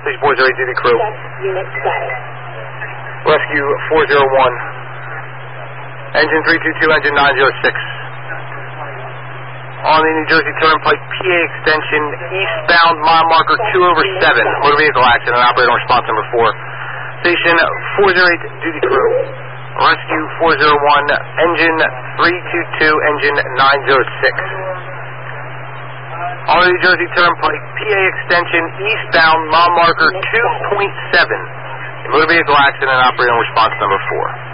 Station 408, duty crew. Unit status. Rescue 401. Engine 322, engine 906. On the New Jersey Turnpike, PA extension, eastbound, mile marker 2/7. Motor vehicle accident, operator on response number 4. Station 408, duty crew. Rescue 401, engine 322, engine 906. On the New Jersey Turnpike, PA extension, eastbound, mile marker 2.7. Motor vehicle accident, operator on response number 4.